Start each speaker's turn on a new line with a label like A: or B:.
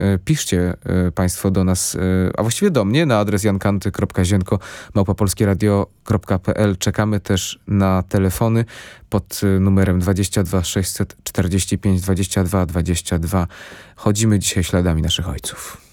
A: piszcie Państwo do nas, a właściwie do mnie na adres jankanty.zienko@polskieradio.pl. Czekamy też na telefony pod numerem 22 645 22 22. Chodzimy dzisiaj śladami naszych ojców.